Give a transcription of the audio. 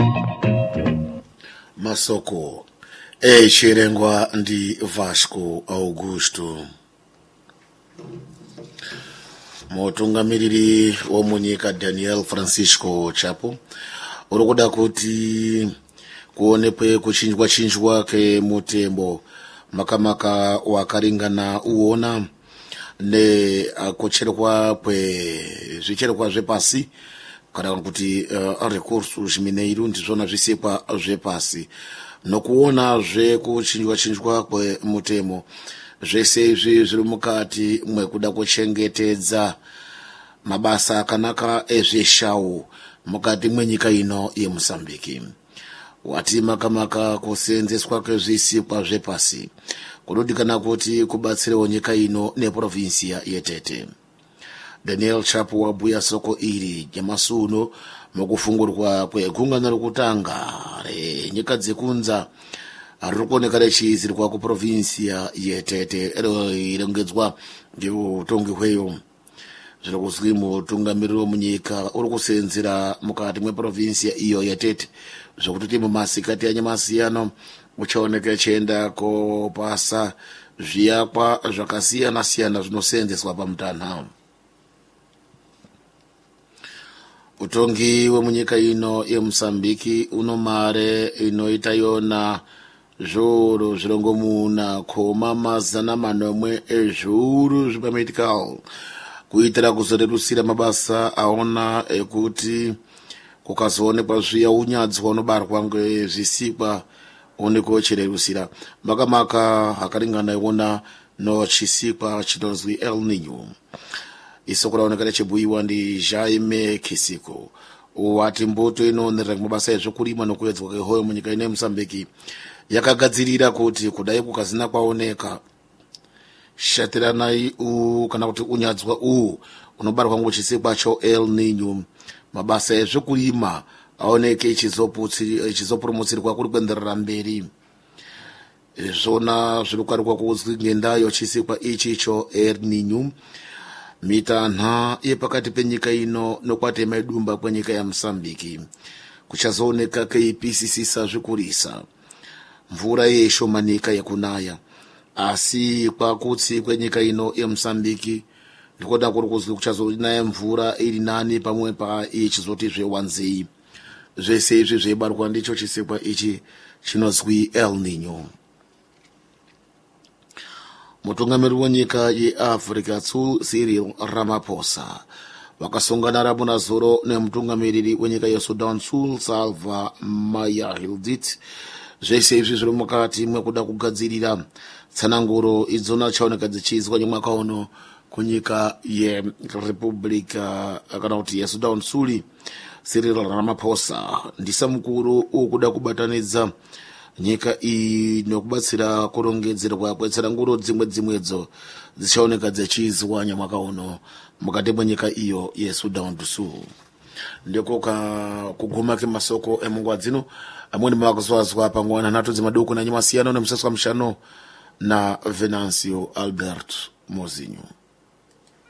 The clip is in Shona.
Masoko chirengwa ndi Vasco Augusto. Mutungamiriri womunyika Daniel Francisco Chapo uri kuda kuti kuonekwe kuchinjwa ke mutembo makamaka wakaringana uona ne kucherwa zvicherwa zvepasi kana kuti recursos mineiros ndizvona zvisikwa zvepasi nokuona kuchinjwa kwemutemo zvese izvi zviri mukati mwekuda kuchengetedza mabasa akanaka ezveshau mukati mwenyika ino yeMozambique. Wati makamaka kuseenzeswa kwezvisikwa zvepasi kunodikana kuti kubatsirewo nyika ino neprovinsia yeTete. Daniel Chapo wabhuya soko iri nyamasuno mukufungurwa kwegungano rokutanga renyika dzekunza riri kuoneka richizirwa kuprovinsia yeTete irongedzwa ngeutongi hweyo. Zviri kuzwi mutungamiriri womunyika uri kuseenzera mukati mweprovinsia iyo yeTete zvokutoti mumasikati anyamasiyano uchaoneka chienda kopasa zviyakwa zvakasiyana siyana zvinoseenzeswa pamutanha. Utongi wemunyika ino yeMozambique uno mare inoita yona zviuru zvirongomuna khoma mazana manomwe ezviuru zvipamedical kuitira kuzorerusira mabasa aona ekuti kukazoonekwa zviya unyadzwa unobarwa ngezvisikwa oneko chererusira makamaka hakaringana iwona no chisikwa chinozwi El Niño. Isoko raoneka richibhuyiwa ndi Jaime Kisiko wati mbuto inoonera mabasa ezvokurima nokuedzwa kwehoyo munyika ino yeMozambique yakagadzirira kuti kudai kukazina kwaoneka shatiranai kana kuti unyadzwa unobarwa ngochisikwa cho El Niño mabasa ezvokurima aoneke ichizopromotsirwa kuri kuenderera mberi. Zvona zviri kukarikwa kuzwi ngendayo chisikwa ichi cho El Niño mitanha yepakati penyika ino nokwatema idumba kwenyika ya Mozambique kuchazooneka keipisisisa zvikurisa mvura yeshomanika yekunaya asi kwakutsi kwenyika ino yeMozambique ndikoda kuri kuzwi kuchazonaya mvura iri nani pamwe pa ichizoti zvewanzei. Zvese izvi zveibarwa ndicho chisikwa ichi chinozwi El Niño. Mutungamiriri wenyika yeAfrica Cyril Ramaphosa wakasongana ramuna zoro nemutungamiriri wenyika yeSudan Salva Mayardit. Zvese izvi zviri mukati mwekuda kugadzirira tsananguro idzona chaoneka dzichizwa nyamwaka uno kunyika yeRepublica kana kuti yeSudan Suli. Cyril Ramaphosa ndisa mukuru ukuda kubatanidza nyika iyi nokubatsira kurongedzerwa kwetsananguro dzimwedzo dzichaoneka dzichizwa nyamwaka uno mukati mwenyika iyo yeSudan du Sul. Ndiko kuguma kemasoko emunguwa dzino amweni makuzwazwa pangwana nato dzimaduku na nyamasiyano nemusaswa mshano na Venancio Albert Mozinho.